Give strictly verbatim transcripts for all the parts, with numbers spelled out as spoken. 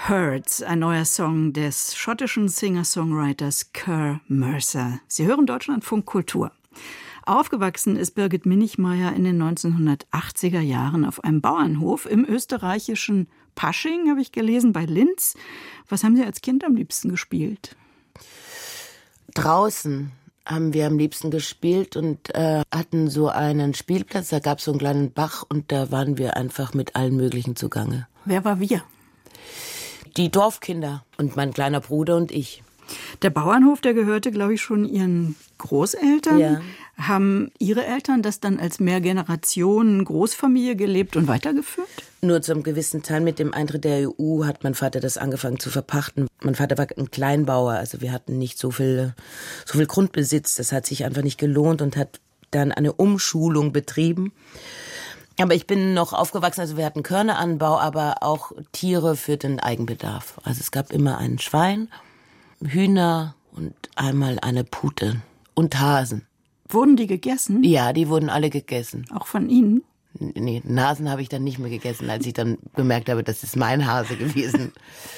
Hurts, ein neuer Song des schottischen Singer-Songwriters Kerr Mercer. Sie hören Deutschlandfunk Kultur. Aufgewachsen ist Birgit Minichmayr in den neunzehnhundertachtziger Jahren auf einem Bauernhof im österreichischen Pasching, habe ich gelesen, bei Linz. Was haben Sie als Kind am liebsten gespielt? Draußen haben wir am liebsten gespielt und äh, hatten so einen Spielplatz, da gab es so einen kleinen Bach und da waren wir einfach mit allen möglichen zugange. Wer war wir? Die Dorfkinder und mein kleiner Bruder und ich. Der Bauernhof, der gehörte, glaube ich, schon Ihren Großeltern. Ja. Haben Ihre Eltern das dann als Mehrgenerationen-Großfamilie gelebt und weitergeführt? Nur zum gewissen Teil mit dem Eintritt der E U hat mein Vater das angefangen zu verpachten. Mein Vater war ein Kleinbauer, also wir hatten nicht so viel, so viel Grundbesitz. Das hat sich einfach nicht gelohnt und hat dann eine Umschulung betrieben. Aber ich bin noch aufgewachsen, also wir hatten Körneranbau, aber auch Tiere für den Eigenbedarf. Also es gab immer ein Schwein, Hühner und einmal eine Pute und Hasen. Wurden die gegessen? Ja, die wurden alle gegessen. Auch von Ihnen? Nee, den Hasen habe ich dann nicht mehr gegessen, als ich dann gemerkt habe, das ist mein Hase gewesen.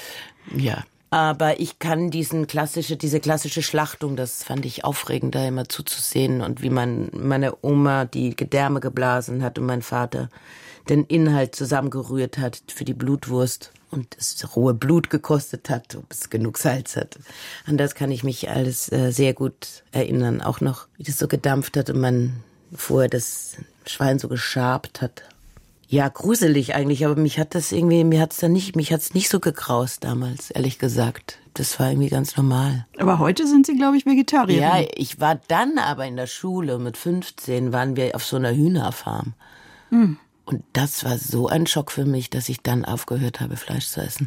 Ja. Aber ich kann diesen klassische, diese klassische Schlachtung, das fand ich aufregend, da immer zuzusehen und wie man, meine Oma die Gedärme geblasen hat und mein Vater den Inhalt zusammengerührt hat für die Blutwurst und das rohe Blut gekostet hat, ob es genug Salz hat. An das kann ich mich alles äh, sehr gut erinnern, auch noch, wie das so gedampft hat und man vorher das Schwein so geschabt hat. Ja, gruselig eigentlich, aber mich hat das irgendwie, mir hat's dann nicht, mich hat's nicht so gegraust damals, ehrlich gesagt. Das war irgendwie ganz normal. Aber heute sind Sie, glaube ich, Vegetarierin. Ja, ich war dann aber in der Schule, mit fünfzehn waren wir auf so einer Hühnerfarm. Hm. Und das war so ein Schock für mich, dass ich dann aufgehört habe, Fleisch zu essen.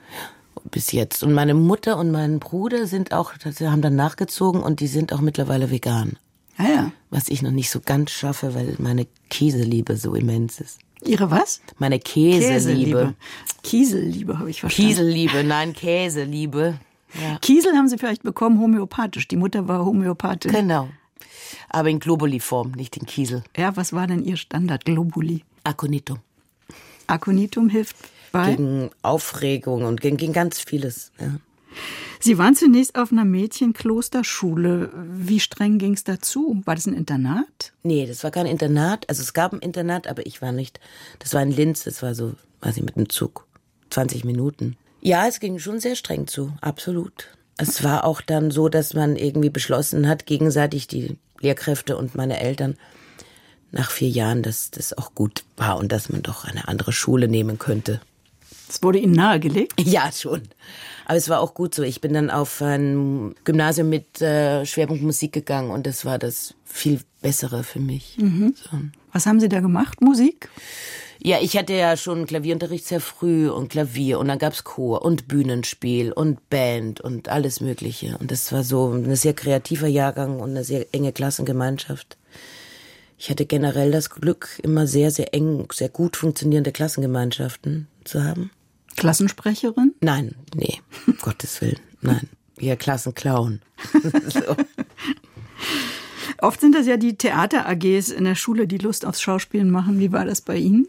Bis jetzt. Und meine Mutter und mein Bruder sind auch, haben dann nachgezogen und die sind auch mittlerweile vegan. Ah ja. Was ich noch nicht so ganz schaffe, weil meine Käseliebe so immens ist. Ihre was? Meine Käseliebe. Käseliebe. Kieselliebe habe ich verstanden. Kieselliebe, nein, Käseliebe. Ja. Kiesel haben Sie vielleicht bekommen homöopathisch. Die Mutter war Homöopathin. Genau. Aber in Globuli-Form, nicht in Kiesel. Ja, was war denn Ihr Standard Globuli? Aconitum. Aconitum hilft bei? Gegen Aufregung und gegen, gegen ganz vieles. Ja. Sie waren zunächst auf einer Mädchenklosterschule. Wie streng ging es dazu? War das ein Internat? Nee, das war kein Internat. Also es gab ein Internat, aber ich war nicht. Das war in Linz, das war so, weiß ich, mit dem Zug. zwanzig Minuten. Ja, es ging schon sehr streng zu, absolut. Es war auch dann so, dass man irgendwie beschlossen hat, gegenseitig die Lehrkräfte und meine Eltern, nach vier Jahren, dass das auch gut war und dass man doch eine andere Schule nehmen könnte. Das wurde Ihnen nahegelegt? Ja, schon. Aber es war auch gut so. Ich bin dann auf ein Gymnasium mit äh, Schwerpunkt Musik gegangen und das war das viel Bessere für mich. Mhm. So. Was haben Sie da gemacht? Musik? Ja, ich hatte ja schon Klavierunterricht sehr früh und Klavier und dann gab's Chor und Bühnenspiel und Band und alles Mögliche. Und das war so ein sehr kreativer Jahrgang und eine sehr enge Klassengemeinschaft. Ich hatte generell das Glück, immer sehr, sehr eng, sehr gut funktionierende Klassengemeinschaften zu haben. Klassensprecherin? Nein, nee, um Gottes Willen, nein. Ja, Klassenclown. So. Oft sind das ja die Theater-A Gs in der Schule, die Lust aufs Schauspielen machen. Wie war das bei Ihnen?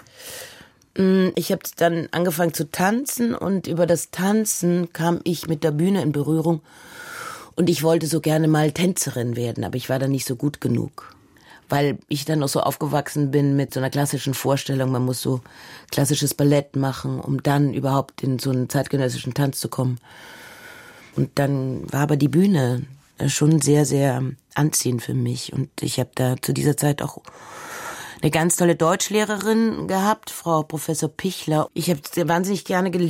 Ich habe dann angefangen zu tanzen und über das Tanzen kam ich mit der Bühne in Berührung. Und ich wollte so gerne mal Tänzerin werden, aber ich war da nicht so gut genug. Weil ich dann noch so aufgewachsen bin mit so einer klassischen Vorstellung, man muss so klassisches Ballett machen, um dann überhaupt in so einen zeitgenössischen Tanz zu kommen. Und dann war aber die Bühne schon sehr, sehr anziehend für mich. Und ich habe da zu dieser Zeit auch eine ganz tolle Deutschlehrerin gehabt, Frau Professor Pichler. Ich habe wahnsinnig gerne gelesen.